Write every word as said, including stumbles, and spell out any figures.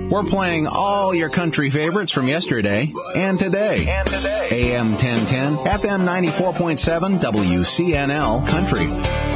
We're playing all your country favorites from yesterday and today. And today. A M ten ten, F M ninety-four point seven, W C N L Country.